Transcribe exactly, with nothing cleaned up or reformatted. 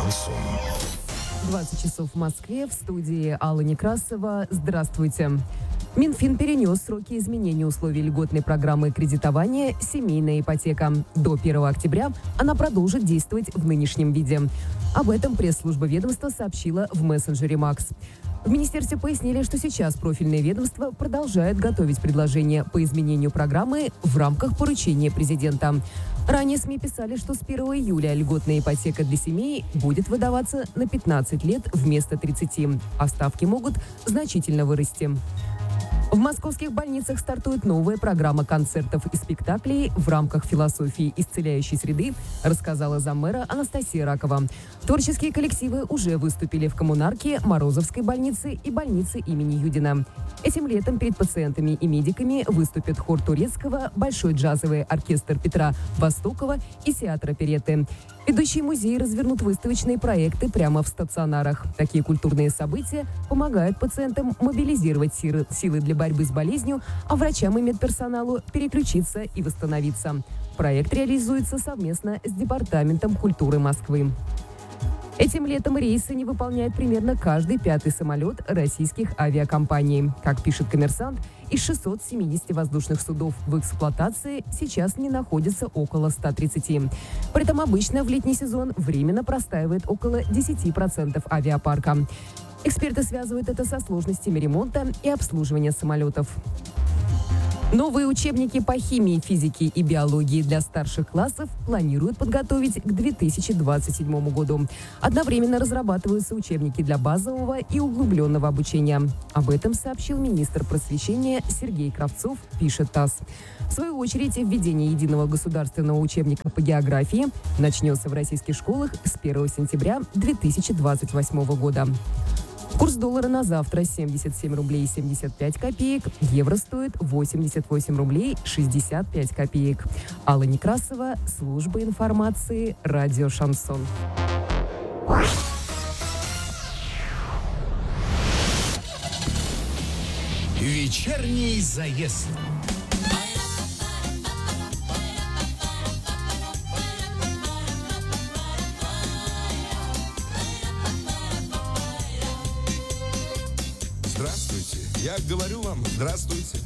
Шансон. двадцать часов в Москве, в студии Алла Некрасова. Здравствуйте. Минфин перенес сроки изменения условий льготной программы кредитования «Семейная ипотека». До первого октября она продолжит действовать в нынешнем виде. Об этом пресс-служба ведомства сообщила в мессенджере Макс. В министерстве пояснили, что сейчас профильное ведомство продолжает готовить предложение по изменению программы в рамках поручения президента. Ранее СМИ писали, что с первого июля льготная ипотека для семей будет выдаваться на пятнадцать лет вместо тридцати, а ставки могут значительно вырасти. В московских больницах стартует новая программа концертов и спектаклей в рамках философии исцеляющей среды, рассказала заммэра Анастасия Ракова. Творческие коллективы уже выступили в Коммунарке, Морозовской больнице и больнице имени Юдина. Этим летом перед пациентами и медиками выступят хор Турецкого, Большой джазовый оркестр Петра Востокова и театр оперетты. Ведущие музеи развернут выставочные проекты прямо в стационарах. Такие культурные события помогают пациентам мобилизировать силы для борьбы с болезнью, а врачам и медперсоналу переключиться и восстановиться. Проект реализуется совместно с Департаментом культуры Москвы. Этим летом рейсы не выполняет примерно каждый пятый самолет российских авиакомпаний. Как пишет «Коммерсант», из шестисот семидесяти воздушных судов в эксплуатации сейчас не находится около ста тридцати. При этом обычно в летний сезон временно простаивает около десяти процентов авиапарка. Эксперты связывают это со сложностями ремонта и обслуживания самолетов. Новые учебники по химии, физике и биологии для старших классов планируют подготовить к две тысячи двадцать седьмому году. Одновременно разрабатываются учебники для базового и углубленного обучения. Об этом сообщил министр просвещения Сергей Кравцов, пишет ТАСС. В свою очередь, введение единого государственного учебника по географии начнется в российских школах с первого сентября две тысячи двадцать восьмого года. Курс доллара на завтра семьдесят семь рублей семьдесят пять копеек, евро стоит восемьдесят восемь рублей шестьдесят пять копеек. Алла Некрасова, служба информации, радио «Шансон». Вечерний заезд. Здравствуйте. Я говорю вам, здравствуйте.